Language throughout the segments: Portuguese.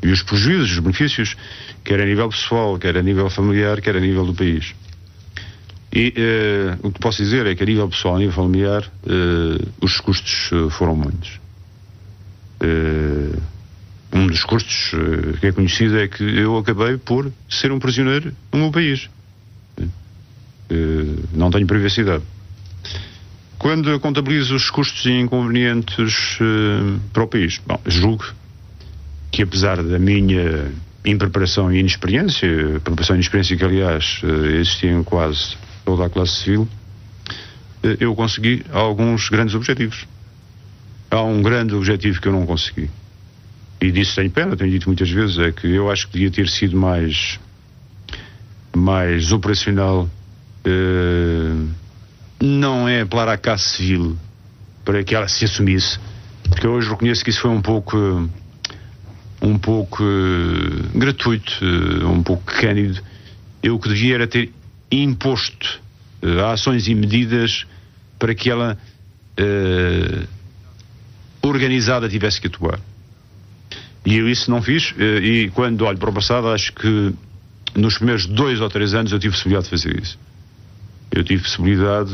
e os prejuízos, os benefícios, quer a nível pessoal, quer a nível familiar, quer a nível do país. E o que posso dizer é que a nível pessoal, a nível familiar, os custos foram muitos. Um dos custos que é conhecido é que eu acabei por ser um prisioneiro no meu país. Não tenho privacidade. Quando eu contabilizo os custos e inconvenientes para o país, bom, julgo que, apesar da minha impreparação e inexperiência, preparação e inexperiência que, aliás, existia em quase toda a classe civil, eu consegui alguns grandes objetivos. Há um grande objetivo que eu não consegui. E disso tenho pena, tenho dito muitas vezes, é que eu acho que devia ter sido mais operacional. Não é apelar à classe civil para que ela se assumisse, porque eu hoje reconheço que isso foi um pouco gratuito, um pouco cândido. Eu o que devia era ter imposto ações e medidas para que ela organizada tivesse que atuar. E eu isso não fiz, e quando olho para o passado, acho que nos primeiros 2 ou 3 anos eu tive possibilidade de fazer isso. Eu tive possibilidade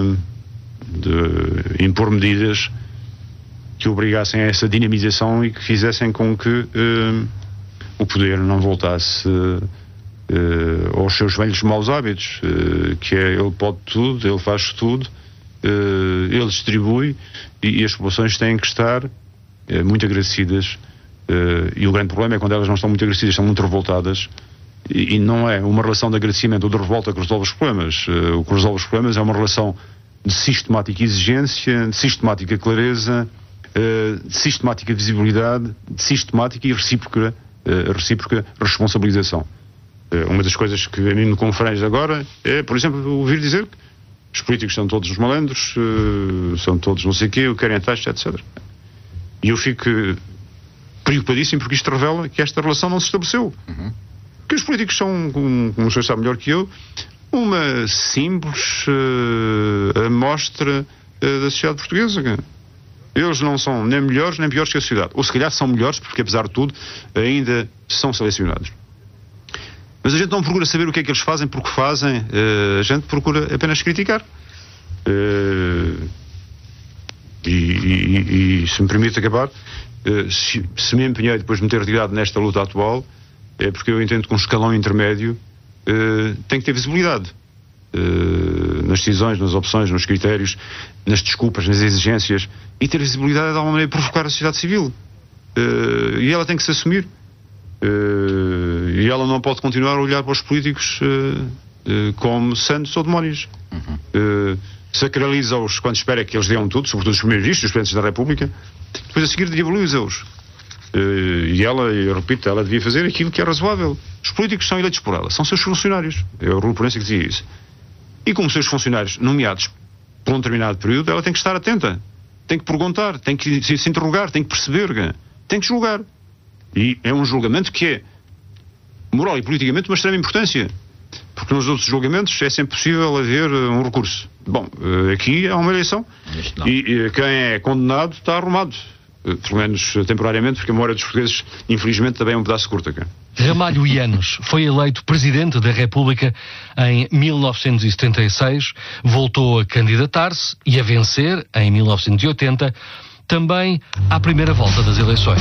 de impor medidas que obrigassem a essa dinamização e que fizessem com que o poder não voltasse aos seus velhos maus hábitos, que é ele pode tudo, ele faz tudo, ele distribui, e as populações têm que estar muito agradecidas, e o grande problema é quando elas não estão muito agradecidas, estão muito revoltadas. E não é uma relação de agradecimento ou de revolta que resolve os problemas. O que resolve os problemas é uma relação de sistemática exigência, de sistemática clareza, de sistemática visibilidade, de sistemática e recíproca responsabilização. Uma das coisas que a mim me confrange agora é, por exemplo, ouvir dizer que os políticos são todos os malandros, são todos não sei o quê, querem taxas, etc. E eu fico preocupadíssimo porque isto revela que esta relação não se estabeleceu. Que os políticos são, como o senhor sabe melhor que eu, uma simples amostra da sociedade portuguesa. Eles não são nem melhores nem piores que a sociedade. Ou se calhar são melhores porque, apesar de tudo, ainda são selecionados. Mas a gente não procura saber o que é que eles fazem, porque fazem, a gente procura apenas criticar. E se me permite acabar, se me empenhei depois de me ter retirado nesta luta atual, é porque eu entendo que um escalão intermédio tem que ter visibilidade nas decisões, nas opções, nos critérios, nas desculpas, nas exigências, e ter visibilidade é de alguma maneira provocar a sociedade civil, e ela tem que se assumir, e ela não pode continuar a olhar para os políticos como santos ou demónios. Sacraliza-os quando espera que eles deem tudo, sobretudo os primeiros-ministros, os presidentes da República, depois a seguir diaboliza-os. E ela, eu repito, ela devia fazer aquilo que é razoável. Os políticos são eleitos por ela, são seus funcionários. É o Raul Proença que dizia isso. E como seus funcionários nomeados por um determinado período, ela tem que estar atenta, tem que perguntar, tem que se interrogar, tem que perceber, tem que julgar. E é um julgamento que é moral e politicamente de uma extrema importância, porque nos outros julgamentos é sempre possível haver um recurso. Bom, aqui há uma eleição e quem é condenado está arrumado. Pelo menos temporariamente, porque a memória dos portugueses, infelizmente, também é um pedaço curto. Ramalho Eanes foi eleito Presidente da República em 1976, voltou a candidatar-se e a vencer em 1980, também à primeira volta das eleições.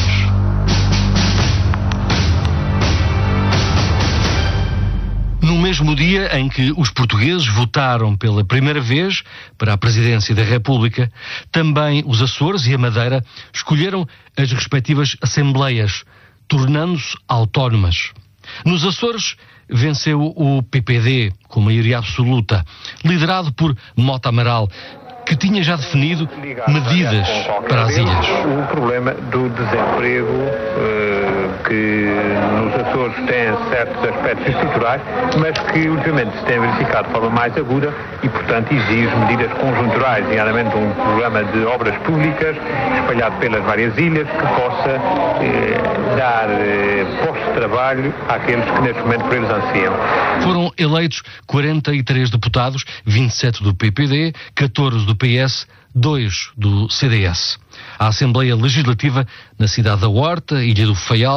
No mesmo dia em que os portugueses votaram pela primeira vez para a presidência da República, também os Açores e a Madeira escolheram as respectivas assembleias, tornando-se autónomas. Nos Açores venceu o PPD, com maioria absoluta, liderado por Mota Amaral, que tinha já definido medidas para as ilhas. O problema do desemprego, que nos Açores tem certos aspectos estruturais, mas que ultimamente se tem verificado de forma mais aguda e, portanto, exige medidas conjunturais, nomeadamente um programa de obras públicas espalhado pelas várias ilhas que possa dar postos de trabalho àqueles que neste momento por eles ansiam. Foram eleitos 43 deputados, 27 do PPD, 14 do PS, 2 do CDS. A Assembleia Legislativa na cidade da Horta, Ilha do Faial,